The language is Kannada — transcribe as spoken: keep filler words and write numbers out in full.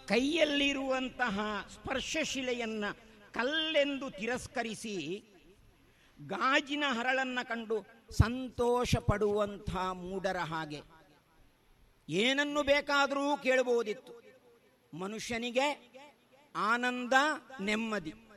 ಕೈಯಲ್ಲಿರುವಂತಹ ಸ್ಪರ್ಶಶಿಲೆಯನ್ನು ಕಲ್ಲೆಂದು ತಿರಸ್ಕರಿಸಿ ಗಾಜಿನ ಹರಳನ್ನು ಕಂಡು ಸಂತೋಷ ಪಡುವಂಥ ಮೂಢರ ಹಾಗೆ ಏನನ್ನು ಬೇಕಾದರೂ ಕೇಳಬಹುದಿತ್ತು. ಮನುಷ್ಯನಿಗೆ ಆನಂದ, ನೆಮ್ಮದಿ.